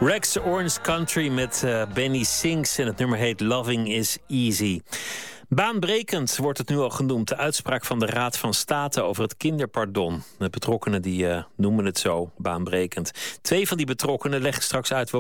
Rex Orange Country met Benny Sings en het nummer heet Loving is Easy. Baanbrekend wordt het nu al genoemd. De uitspraak van de Raad van State over het kinderpardon. De betrokkenen die noemen het zo, baanbrekend. 2 van die betrokkenen leggen straks uit